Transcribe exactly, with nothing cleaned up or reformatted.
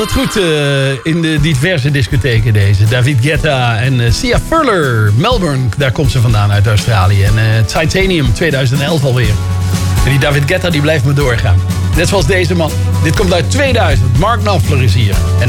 Wat goed uh, in de diverse discotheken deze. David Guetta en uh, Sia Furler. Melbourne, daar komt ze vandaan uit Australië. En uh, Titanium tweeduizend elf alweer. En die David Guetta die blijft maar doorgaan. Net zoals deze man. Dit komt uit tweeduizend. Mark Knopfler is hier. En